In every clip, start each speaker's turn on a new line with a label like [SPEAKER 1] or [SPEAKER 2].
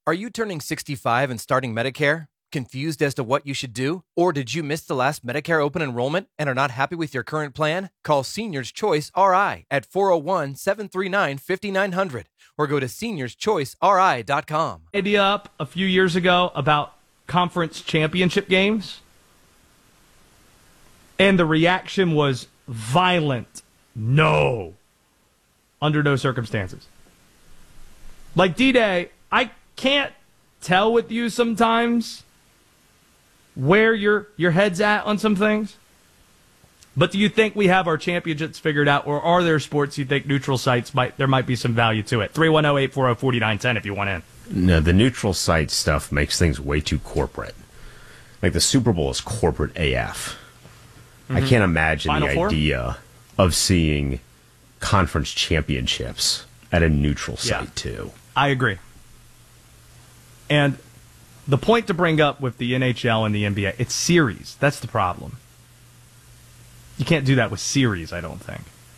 [SPEAKER 1] Are you turning 65 and starting Medicare? Confused as to what you should do? Or did you miss the last Medicare open enrollment and are not happy with your current plan? Call Seniors Choice RI at 401-739-5900 or go to seniorschoiceri.com.
[SPEAKER 2] Idea up a few years ago about conference championship games, and the reaction was violent. No. Under no circumstances. Like D-Day, I can't tell with you sometimes where your head's at on some things. But do you think we have our championships figured out, or are there sports you think neutral sites there might be some value to it? 310-840-4910 if you want in.
[SPEAKER 3] No, the neutral site stuff makes things way too corporate. Like the Super Bowl is corporate AF. I can't imagine
[SPEAKER 2] Final
[SPEAKER 3] the
[SPEAKER 2] Four?
[SPEAKER 3] idea of seeing conference championships at a neutral site too.
[SPEAKER 2] I agree. And the point to bring up with the NHL and the NBA, it's series. That's the problem. You can't do that with series, I don't think.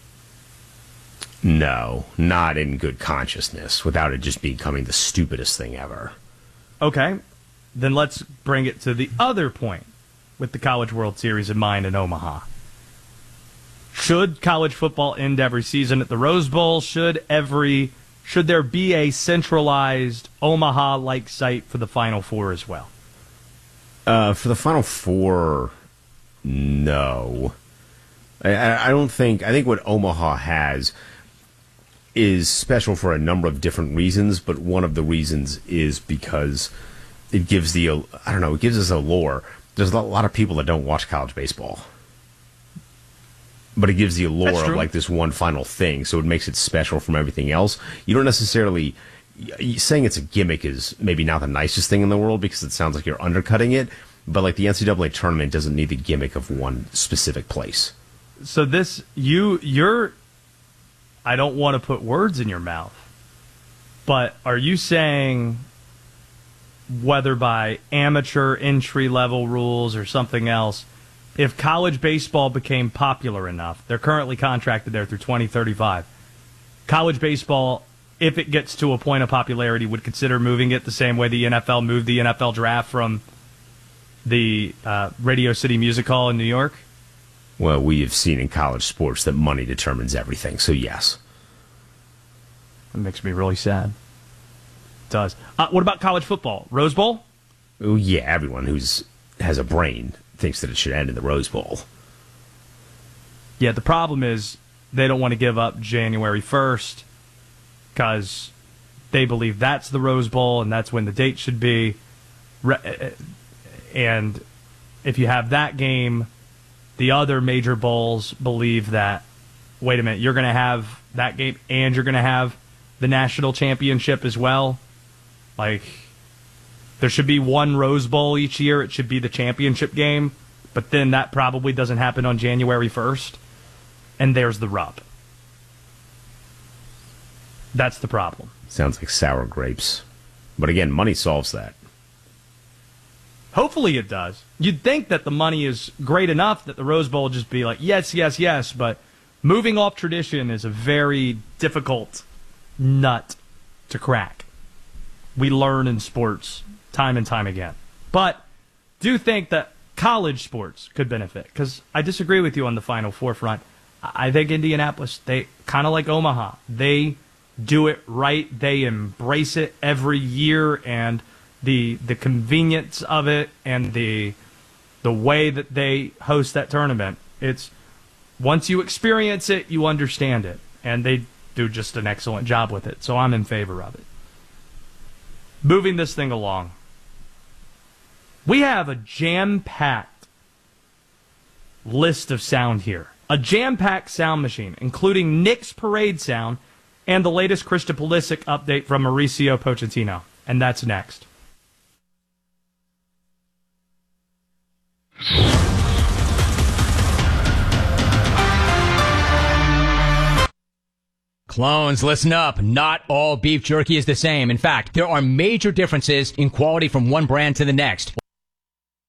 [SPEAKER 3] No, not in good consciousness, without it just becoming the stupidest thing ever.
[SPEAKER 2] Okay, then let's bring it to the other point with the College World Series in mind in Omaha. Should college football end every season at the Rose Bowl? Should there be a centralized Omaha-like site for the Final Four as well?
[SPEAKER 3] For the Final Four, no. I don't think. I think what Omaha has is special for a number of different reasons, but one of the reasons is because it gives it gives us a lore. There's a lot of people that don't watch college baseball, but it gives the allure of like this one final thing, so it makes it special from everything else. You don't necessarily saying it's a gimmick is maybe not the nicest thing in the world because it sounds like you're undercutting it, but like the NCAA tournament doesn't need the gimmick of one specific place.
[SPEAKER 2] So this you're I don't want to put words in your mouth, but are you saying whether by amateur entry-level rules or something else, if college baseball became popular enough, they're currently contracted there through 2035, college baseball, if it gets to a point of popularity, would consider moving it the same way the NFL moved the NFL draft from the Radio City Music Hall in New York?
[SPEAKER 3] Well, we have seen in college sports that money determines everything, so yes.
[SPEAKER 2] That makes me really sad. It does. What about college football? Rose Bowl?
[SPEAKER 3] Oh, yeah, everyone who has a brain thinks that it should end in the Rose Bowl.
[SPEAKER 2] Yeah, the problem is they don't want to give up January 1st because they believe that's the Rose Bowl and that's when the date should be. And if you have that game, the other major bowls believe that, wait a minute, you're going to have that game and you're going to have the national championship as well. Like, there should be one Rose Bowl each year. It should be the championship game. But then that probably doesn't happen on January 1st. And there's the rub. That's the problem.
[SPEAKER 3] Sounds like sour grapes. But again, money solves that.
[SPEAKER 2] Hopefully it does. You'd think that the money is great enough that the Rose Bowl would just be like, yes, yes, yes. But moving off tradition is a very difficult nut to crack. We learn in sports time and time again. But do think that college sports could benefit, because I disagree with you on the Final Four front. I think Indianapolis, they kind of like Omaha. They do it right. They embrace it every year, and the convenience of it and the way that they host that tournament. It's once you experience it, you understand it, and they do just an excellent job with it. So I'm in favor of it. Moving this thing along. We have a jam-packed list of sound here. A jam-packed sound machine, including Nick's Parade sound and the latest Christian Pulisic update from Mauricio Pochettino. And that's next.
[SPEAKER 4] Clones, listen up. Not all beef jerky is the same. In fact, there are major differences in quality from one brand to the next.